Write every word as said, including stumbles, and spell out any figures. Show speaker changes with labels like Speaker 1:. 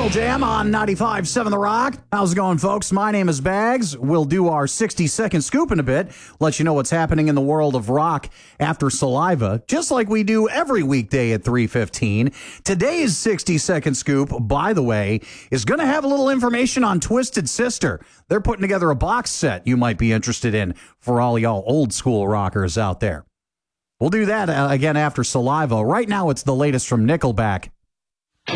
Speaker 1: Pearl Jam on ninety-five point seven The Rock. How's it going, folks? My name is Bags. We'll do our sixty-second scoop in a bit, let you know what's happening in the world of rock after Saliva, just like we do every weekday at three fifteen. Today's sixty-second scoop, by the way, is going to have a little information on Twisted Sister. They're putting together a box set you might be interested in for all y'all old school rockers out there. We'll do that uh, again after Saliva. Right now, it's the latest from Nickelback.